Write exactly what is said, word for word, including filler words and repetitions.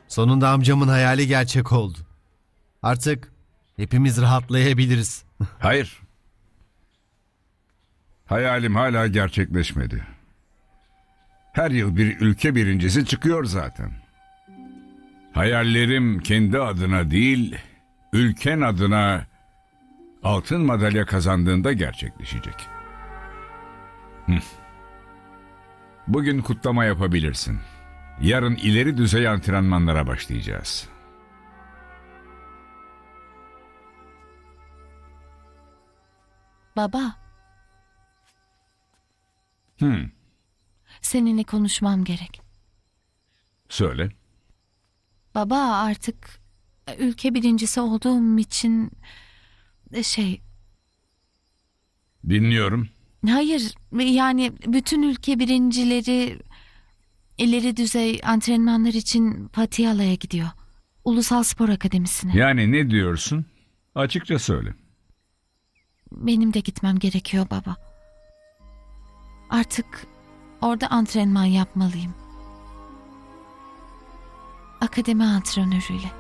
Sonunda amcamın hayali gerçek oldu. Artık hepimiz rahatlayabiliriz. Hayır. Hayalim hala gerçekleşmedi. Her yıl bir ülke birincisi çıkıyor zaten. Hayallerim kendi adına değil, ülken adına altın madalya kazandığında gerçekleşecek. Hı. Bugün kutlama yapabilirsin. Yarın ileri düzey antrenmanlara başlayacağız. Baba, Hı. seninle konuşmam gerek. Söyle. Baba, artık ülke birincisi olduğum için e, şey, Dinliyorum. hayır, yani bütün ülke birincileri ileri düzey antrenmanlar için Patiala'ya gidiyor. Ulusal Spor Akademisi'ne. Yani ne diyorsun? Açıkça söyle. Benim de gitmem gerekiyor baba. Artık orada antrenman yapmalıyım. Akademi antrenörüyle.